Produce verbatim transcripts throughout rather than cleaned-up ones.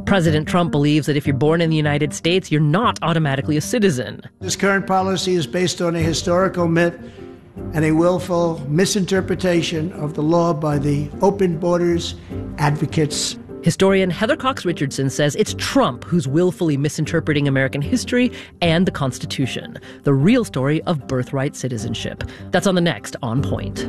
President Trump believes that if you're born in the United States, you're not automatically a citizen. This current policy is based on a historical myth and a willful misinterpretation of the law by the open borders advocates. Historian Heather Cox Richardson says it's Trump who's willfully misinterpreting American history and the Constitution, the real story of birthright citizenship. That's on the next On Point.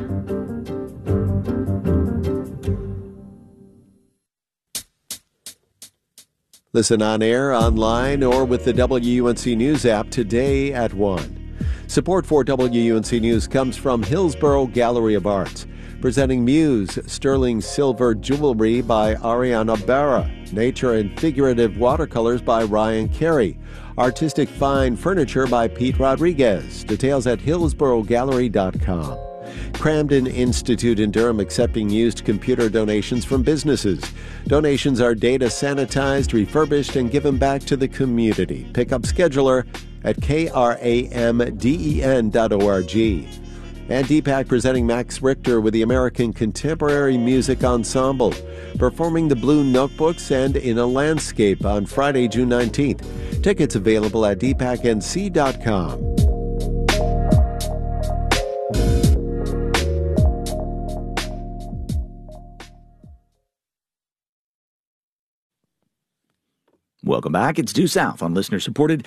Listen on air, online, or with the W U N C News app today at one. Support for W U N C News comes from Hillsborough Gallery of Arts, presenting Muse Sterling Silver Jewelry by Ariana Barra, Nature and Figurative Watercolors by Ryan Carey, Artistic Fine Furniture by Pete Rodriguez. Details at hillsborough gallery dot com. Cramden Institute in Durham accepting used computer donations from businesses. Donations are data sanitized, refurbished, and given back to the community. Pickup scheduler at kramden dot org. And D PAC presenting Max Richter with the American Contemporary Music Ensemble, performing the Blue Notebooks and In a Landscape on Friday, June nineteenth. Tickets available at d pac n c dot com. Welcome back. It's Due South on listener-supported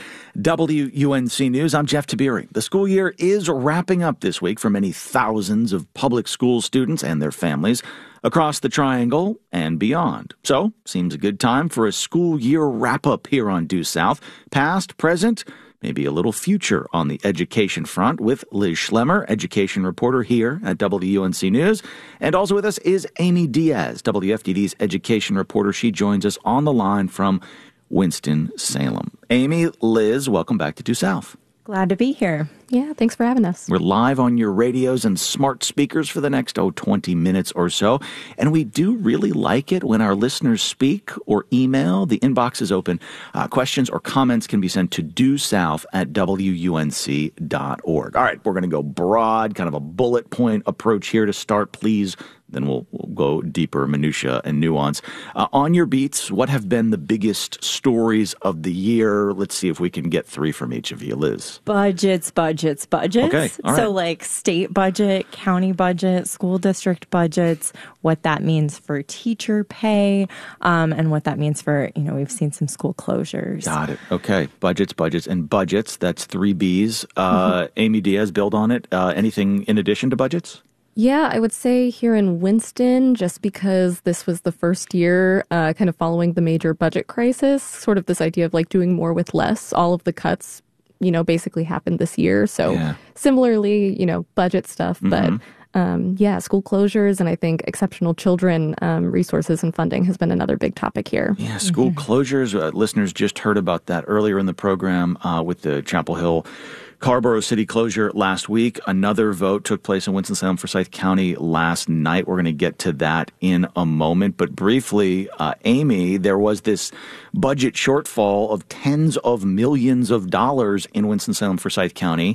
W U N C News. I'm Jeff Tiberi. The school year is wrapping up this week for many thousands of public school students and their families across the Triangle and beyond. So, seems a good time for a school year wrap-up here on Due South. Past, present, maybe a little future on the education front with Liz Schlemmer, education reporter here at W U N C News. And also with us is Amy Diaz, W F D D's education reporter. She joins us on the line from Winston-Salem. Amy, Liz, welcome back to Due South. Glad to be here. Yeah, thanks for having us. We're live on your radios and smart speakers for the next, oh, twenty minutes or so. And we do really like it when our listeners speak or email. The inbox is open. Uh, questions or comments can be sent to due south at w u n c dot org. All right, we're going to go broad, kind of a bullet point approach here to start. Please, then we'll, we'll go deeper, minutia and nuance. Uh, on your beats, what have been the biggest stories of the year? Let's see if we can get three from each of you. Liz. Budgets, budgets, budgets. Okay, all right. So like state budget, county budget, school district budgets, what that means for teacher pay, um, and what that means for, you know, we've seen some school closures. Got it. Okay. Budgets, budgets, and budgets. That's three B's. Uh, mm-hmm. Amy Diaz, build on it. Uh, anything in addition to budgets? Yeah, I would say here in Winston, just because this was the first year uh, kind of following the major budget crisis, sort of this idea of like doing more with less, all of the cuts, you know, basically happened this year. So yeah. Similarly, you know, budget stuff, mm-hmm. but um, yeah, school closures and I think exceptional children um, resources and funding has been another big topic here. Yeah, school mm-hmm. closures. Uh, listeners just heard about that earlier in the program uh, with the Chapel Hill Carrboro City closure last week. Another vote took place in Winston-Salem, Forsyth County last night. We're going to get to that in a moment. But briefly, uh, Amy, there was this budget shortfall of tens of millions of dollars in Winston-Salem, Forsyth County.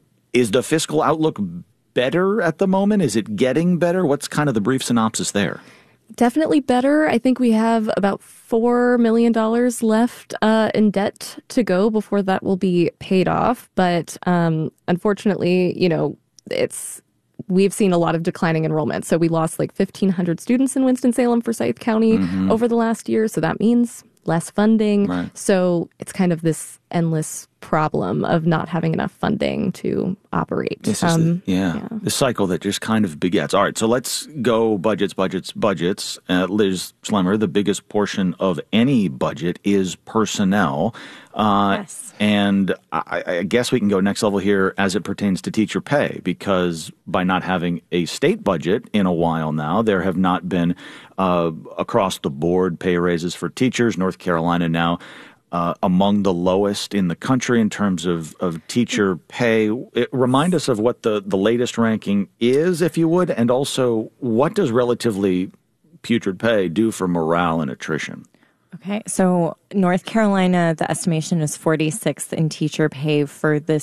Is the fiscal outlook better at the moment? Is it getting better? What's kind of the brief synopsis there? Definitely better. I think we have about four million dollars left uh, in debt to go before that will be paid off. But um, unfortunately, you know, it's we've seen a lot of declining enrollment. So we lost like fifteen hundred students in Winston-Salem, Forsyth County mm-hmm. over the last year. So that means less funding. Right. So it's kind of this endless problem of not having enough funding to operate. This is um, the, yeah, yeah, the cycle that just kind of begets. All right, so let's go budgets, budgets, budgets. Uh, Liz Schlemmer, the biggest portion of any budget is personnel. Uh, yes. And I, I guess we can go next level here as it pertains to teacher pay, because by not having a state budget in a while now, there have not been uh, across the board pay raises for teachers. North Carolina now Uh, among the lowest in the country in terms of, of teacher pay. It, remind us of what the, the latest ranking is, if you would, and also what does relatively putrid pay do for morale and attrition? Okay, so North Carolina, the estimation is forty-sixth in teacher pay for this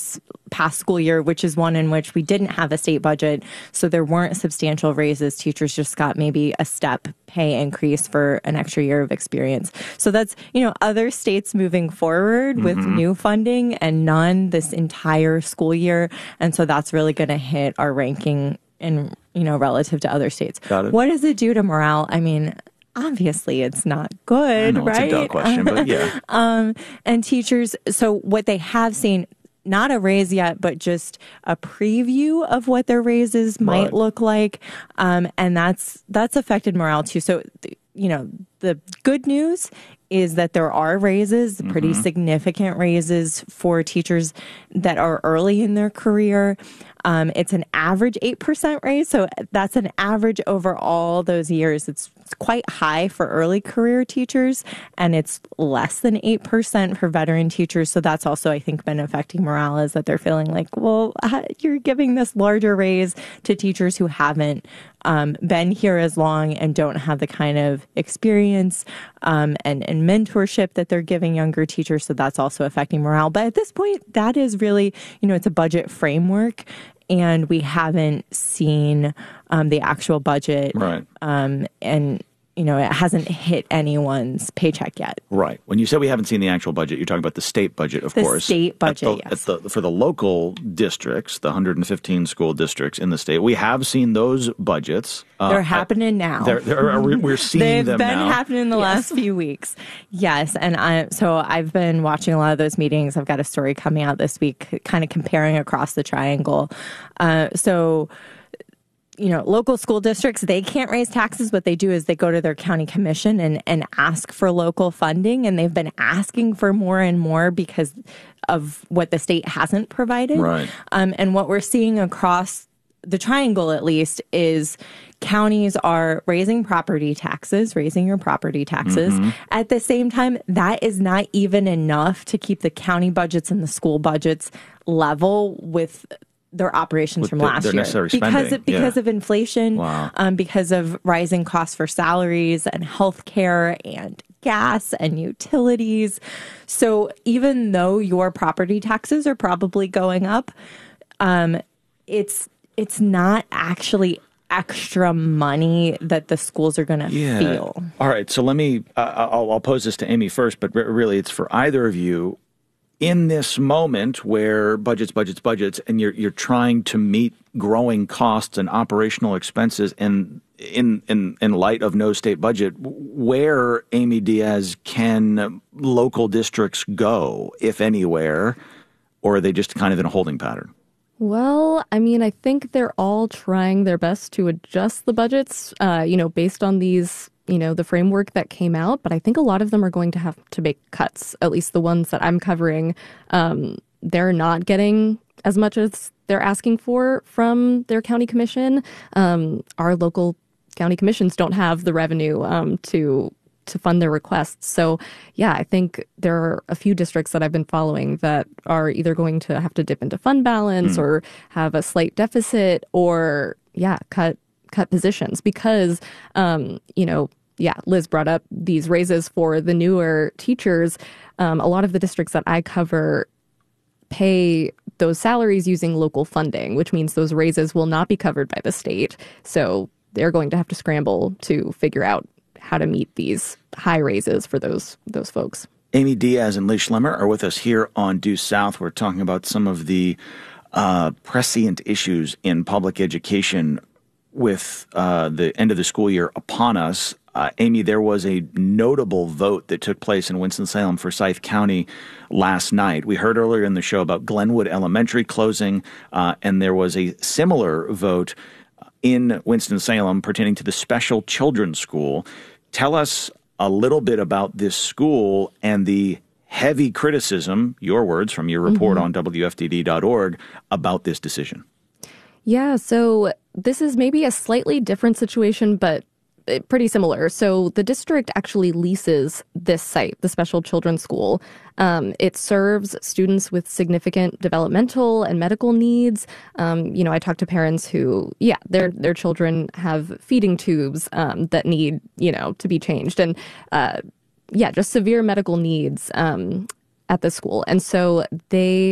past school year, which is one in which we didn't have a state budget. So there weren't substantial raises. Teachers just got maybe a step pay increase for an extra year of experience. So that's, you know, other states moving forward mm-hmm. with new funding and none this entire school year. And so that's really going to hit our ranking in, you know, relative to other states. Got it. What does it do to morale? I mean, obviously it's not good, I know, right? It's a dumb question, but yeah. um, and teachers, so what they have seen, not a raise yet, but just a preview of what their raises might right. look like. Um, and that's, that's affected morale too. So, you know, the good news is that there are raises, pretty mm-hmm. significant raises for teachers that are early in their career. Um, it's an average eight percent raise. So that's an average over all those years. It's, it's quite high for early career teachers, and it's less than eight percent for veteran teachers. So that's also, I think, been affecting morale, is that they're feeling like, well, you're giving this larger raise to teachers who haven't um, been here as long and don't have the kind of experience um, and, and mentorship that they're giving younger teachers. So that's also affecting morale. But at this point, that is really, you know, it's a budget framework, and we haven't seen um, the actual budget. Right. Um, and, you know, it hasn't hit anyone's paycheck yet. Right. When you say we haven't seen the actual budget, you're talking about the state budget, of the course. The state budget, at the, yes. At the, for the local districts, the one hundred fifteen school districts in the state, we have seen those budgets. They're uh, happening now. They're, they're, we're seeing They've them been now. happening in the yes. last few weeks. Yes. And I, so I've been watching a lot of those meetings. I've got a story coming out this week kind of comparing across the triangle. Uh, so... you know, local school districts, they can't raise taxes. What they do is they go to their county commission and, and ask for local funding. And they've been asking for more and more because of what the state hasn't provided. Right. Um, and what we're seeing across the triangle, at least, is counties are raising property taxes, raising your property taxes. Mm-hmm. At the same time, that is not even enough to keep the county budgets and the school budgets level with their operations With from the, last their year necessary because spending. of, because yeah. of inflation, wow. um, because of rising costs for salaries and healthcare and gas and utilities. So even though your property taxes are probably going up, um, it's it's not actually extra money that the schools are going to yeah. feel. All right, so let me. Uh, I'll, I'll pose this to Amy first, but really, it's for either of you. In this moment where budgets, budgets, budgets, and you're you're trying to meet growing costs and operational expenses, and in in in light of no state budget, where, Amy Diaz, can local districts go, if anywhere, or are they just kind of in a holding pattern? Well, I mean, I think they're all trying their best to adjust the budgets, uh, you know, based on these. You know, the framework that came out, but I think a lot of them are going to have to make cuts, at least the ones that I'm covering. Um, they're not getting as much as they're asking for from their county commission. Um, our local county commissions don't have the revenue um, to to fund their requests. So, yeah, I think there are a few districts that I've been following that are either going to have to dip into fund balance mm. or have a slight deficit or, yeah, cut cut positions because, um, you know, yeah, Liz brought up these raises for the newer teachers. Um, a lot of the districts that I cover pay those salaries using local funding, which means those raises will not be covered by the state. So they're going to have to scramble to figure out how to meet these high raises for those those folks. Amy Diaz and Liz Schlemmer are with us here on Due South. We're talking about some of the uh, prescient issues in public education with uh, the end of the school year upon us. Uh, Amy, there was a notable vote that took place in Winston-Salem, Forsyth County last night. We heard earlier in the show about Glenwood Elementary closing, uh, and there was a similar vote in Winston-Salem pertaining to the Special Children's School. Tell us a little bit about this school and the heavy criticism, your words from your report mm-hmm. on W F D D dot org, about this decision. Yeah, so this is maybe a slightly different situation, but pretty similar. So the district actually leases this site, the Special Children's School. Um, it serves students with significant developmental and medical needs. Um, you know, I talk to parents who, yeah, their their children have feeding tubes um, that need, you know, to be changed. And, uh, yeah, just severe medical needs um, at the school. And so they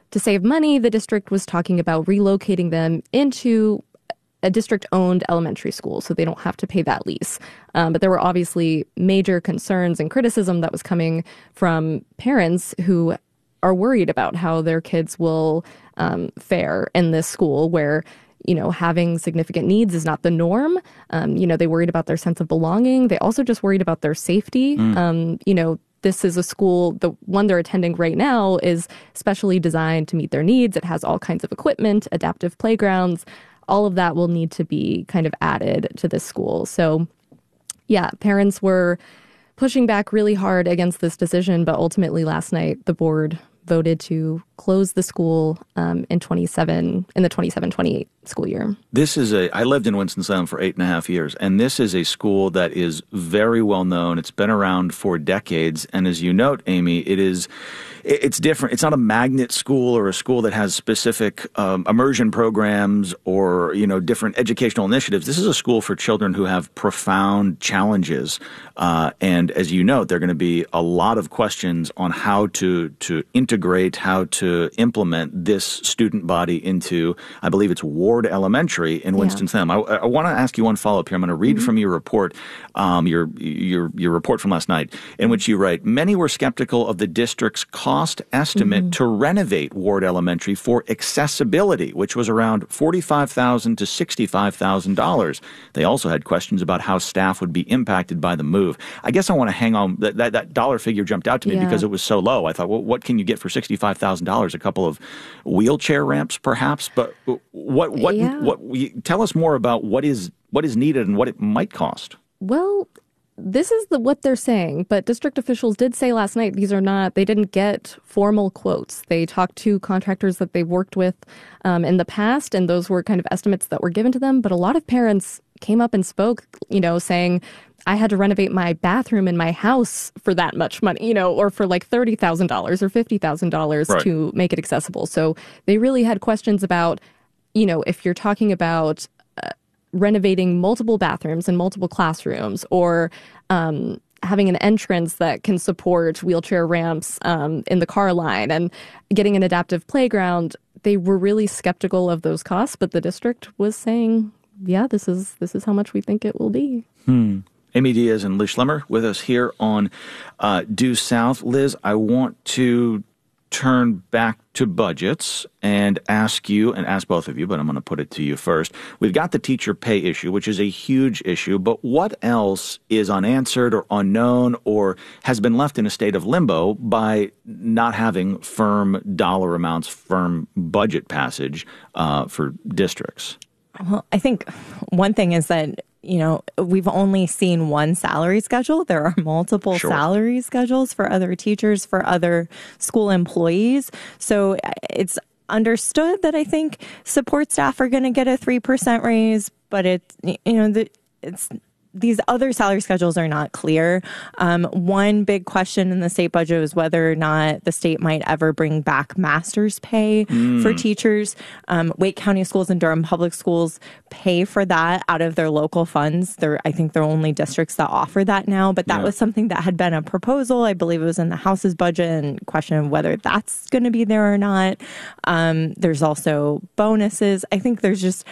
to save money, the district was talking about relocating them into a district-owned elementary school so they don't have to pay that lease. Um, but there were obviously major concerns and criticism that was coming from parents who are worried about how their kids will um, fare in this school where, you know, having significant needs is not the norm. Um, you know, they worried about their sense of belonging. They also just worried about their safety. Mm. Um, you know, this is a school, the one they're attending right now is specially designed to meet their needs. It has all kinds of equipment, adaptive playgrounds. All of that will need to be kind of added to this school. So, yeah, parents were pushing back really hard against this decision, but ultimately last night the board voted to close the school um, in twenty-seven in the twenty-seven twenty-eight school year. This is a, I lived in Winston-Salem for eight and a half years, and this is a school that is very well known. It's been around for decades, and as you note, Amy, it is, it's different. It's not a magnet school or a school that has specific um, immersion programs or, you know, different educational initiatives. This is a school for children who have profound challenges, uh, and as you note, there are going to be a lot of questions on how to to integrate, how to implement this student body into, I believe it's Ward Elementary in Winston-Salem. Yeah. I, I want to ask you one follow-up here. I'm going to read mm-hmm. from your report, um, your your your report from last night, in which you write, many were skeptical of the district's cost estimate mm-hmm. to renovate Ward Elementary for accessibility, which was around forty-five thousand dollars to sixty-five thousand dollars. They also had questions about how staff would be impacted by the move. I guess I want to hang on. That, that, that dollar figure jumped out to me yeah. because it was so low. I thought, well, what can you get for sixty-five thousand dollars? A couple of wheelchair ramps, perhaps? But what what yeah. what? Tell us more about what is what is needed and what it might cost. Well, this is the, what they're saying, but district officials did say last night these are not, they didn't get formal quotes. They talked to contractors that they've worked with um, in the past, and those were kind of estimates that were given to them. But a lot of parents came up and spoke, you know, saying, I had to renovate my bathroom in my house for that much money, you know, or for like thirty thousand dollars or fifty thousand dollars right. to make it accessible. So they really had questions about, you know, if you're talking about uh, renovating multiple bathrooms and multiple classrooms, or um, having an entrance that can support wheelchair ramps um, in the car line, and getting an adaptive playground, they were really skeptical of those costs. But the district was saying, yeah, this is this is how much we think it will be. Hmm. Amy Diaz and Liz Schlemmer with us here on uh, Due South. Liz, I want to turn back to budgets and ask you, and ask both of you, but I'm going to put it to you first. We've got the teacher pay issue, which is a huge issue, but what else is unanswered or unknown or has been left in a state of limbo by not having firm dollar amounts, firm budget passage uh, for districts? Well, I think one thing is that, you know, we've only seen one salary schedule. There are multiple sure. salary schedules for other teachers, for other school employees. So it's understood that I think support staff are going to get a three percent raise, but it's, you know, the, it's these other salary schedules are not clear. Um, one big question in the state budget was whether or not the state might ever bring back master's pay mm. for teachers. Um, Wake County Schools and Durham Public Schools pay for that out of their local funds. They're, I think they're only districts that offer that now, but that yeah. was something that had been a proposal. I believe it was in the House's budget, and question of whether that's going to be there or not. Um, there's also bonuses. I think there's just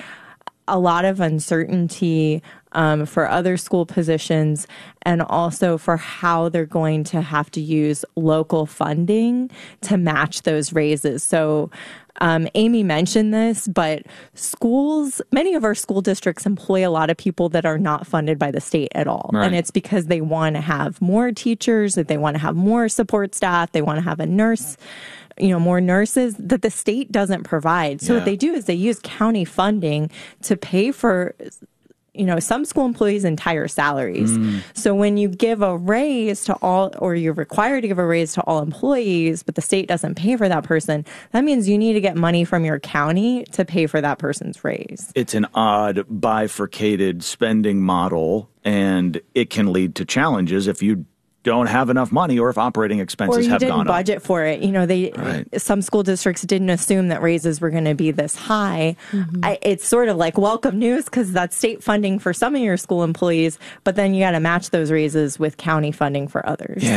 a lot of uncertainty um, for other school positions, and also for how they're going to have to use local funding to match those raises. So um, Amy mentioned this, but schools, many of our school districts employ a lot of people that are not funded by the state at all. Right. And it's because they want to have more teachers, that they want to have more support staff, they want to have a nurse, you know, more nurses that the state doesn't provide. So yeah. what they do is they use county funding to pay for, you know, some school employees' entire salaries. Mm. So when you give a raise to all, or you're required to give a raise to all employees, but the state doesn't pay for that person, that means you need to get money from your county to pay for that person's raise. It's an odd bifurcated spending model, and it can lead to challenges if you don't have enough money, or if operating expenses have gone up. Or you didn't budget for it. You know, they right. some school districts didn't assume that raises were going to be this high. Mm-hmm. I, it's sort of like welcome news, because that's state funding for some of your school employees, but then you got to match those raises with county funding for others. Yeah.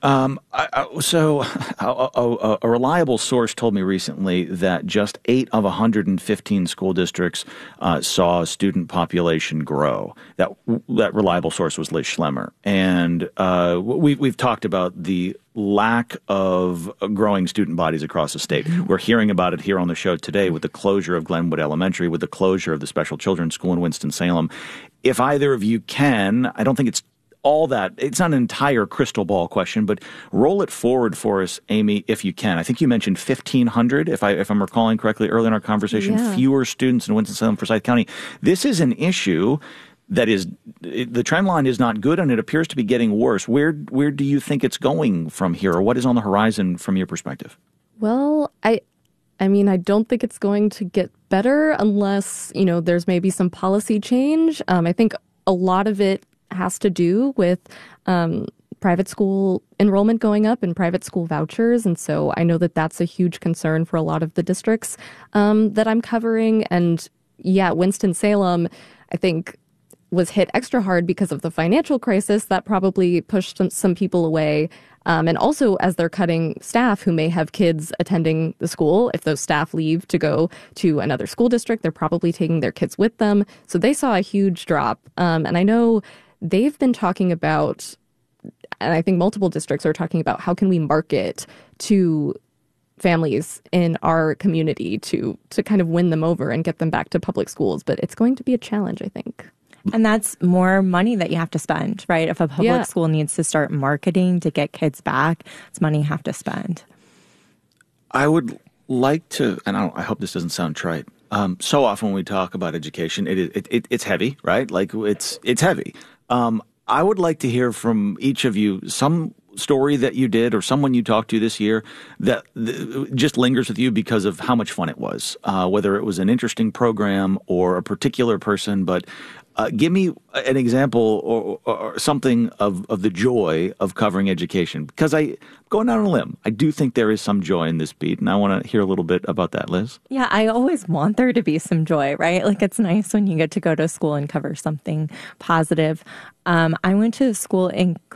Um, I, I, so a, a, a reliable source told me recently that just eight of one hundred fifteen school districts uh, saw student population grow. That that reliable source was Liz Schlemmer, and uh, we've we've talked about the lack of growing student bodies across the state. We're hearing about it here on the show today with the closure of Glenwood Elementary, with the closure of the Special Children's School in Winston-Salem. If either of you can, I don't think it's all that, it's not an entire crystal ball question, but roll it forward for us, Amy, if you can. I think you mentioned fifteen hundred, if, I, if I'm recalling correctly, earlier in our conversation, yeah. fewer students in Winston-Salem, Forsyth County. This is an issue that is, the trend line is not good, and it appears to be getting worse. Where where do you think it's going from here, or what is on the horizon from your perspective? Well, I I mean, I don't think it's going to get better unless, you know, there's maybe some policy change. Um, I think a lot of it has to do with um, private school enrollment going up and private school vouchers. And so I know that that's a huge concern for a lot of the districts um, that I'm covering. And yeah, Winston-Salem, I think, was hit extra hard because of the financial crisis. That probably pushed some, some people away. Um, and also, as they're cutting staff who may have kids attending the school, if those staff leave to go to another school district, they're probably taking their kids with them. So they saw a huge drop. Um, and I know they've been talking about, and I think multiple districts are talking about, how can we market to families in our community to to kind of win them over and get them back to public schools. But it's going to be a challenge, I think. And that's more money that you have to spend, right? If a public yeah. school needs to start marketing to get kids back, it's money you have to spend. I would like to, and I, don't, I hope this doesn't sound trite. Um, so often when we talk about education, it, it, it it's heavy, right? Like it's it's heavy. Um, I would like to hear from each of you some story that you did or someone you talked to this year that th- just lingers with you because of how much fun it was, uh, whether it was an interesting program or a particular person. But uh, give me an example or, or something of, of the joy of covering education, because I, going out on a limb, I do think there is some joy in this beat, and I want to hear a little bit about that, Liz. Yeah, I always want there to be some joy, right? Like, it's nice when you get to go to school and cover something positive. Um, I went to school in